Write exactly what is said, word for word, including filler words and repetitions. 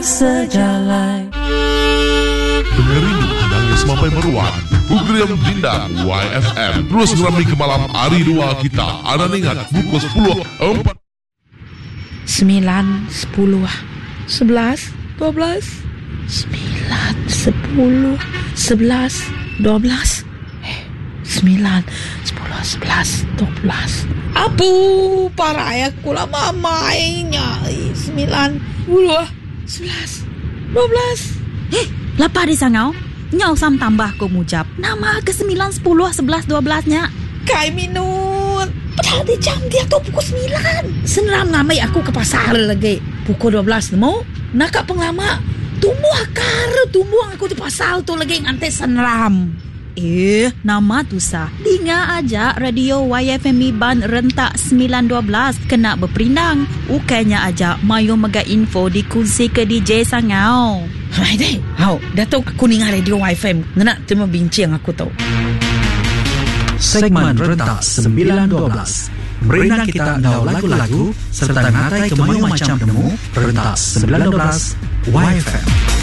sejalan. Pengerindu hendaknya sampai meruan. Program Bintang Y F M terus ngerami ke malam hari dua kita. Anda ingat pukul sepuluh empat. Sembilan, sepuluh, sebelas, dua belas. Sembilan, sepuluh, sebelas, dua belas. Eh, sembilan, sepuluh, sebelas, dua belas. Apu, parah aku lah mamainya. Sembilan, sepuluh, sebelas, dua belas. Eh, lapar di sangau? Nyau sam tambah ko mujab. Nama ke sembilan, sepuluh, sebelas, dua belasnya. Kai minun. Padahal di jam dia tu pukul sembilan. Seneram ngamai aku ke pasar lagi. Pukul dua belas nemu. Nakak penglama. Tumbuh akar. Tumbuh aku di pasar tu lagi ngantai seneram. Eh, nama tu sah. Dengar aja radio Y F M Ban rentak sembilan dua belas kena berperindang. Ukainya aja mayu mega info dikunci ke D J sangau. Hai deh. Hau, Datuk aku dengar radio Y F M. Ngenak terima bincang aku tahu. Segmen rentak sembilan dua belas. Berikan kita ngau lagu-lagu serta ngatai kemayu macam temu rentak sembilan dua belas Y F M.